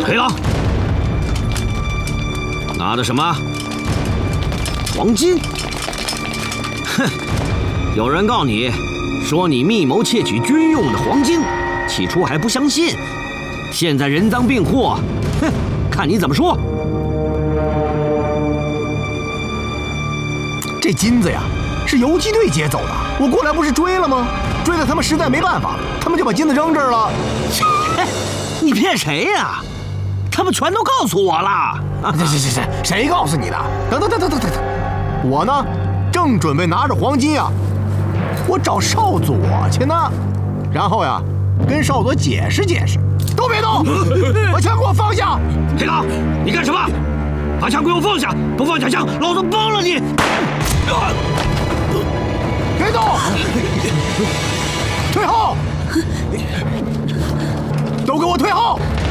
黑狼，拿的什么？黄金？哼！有人告你，说你密谋窃取军用的黄金，起初还不相信，现在人赃并获，哼！看你怎么说。 这金子呀，是游击队劫走的，我过来不是追了吗？追的他们实在没办法了，他们就把金子扔这儿了。 你骗谁呀？他们全都告诉我了。 谁告诉你的？等，我呢，正准备拿着黄金呀，我找少佐去呢，然后呀，跟少佐解释解释。都别动，把枪给我放下！ 黑狼，你干什么？把枪给我放下！不放下枪，老子崩了你！ 别动！退后！都给我退后！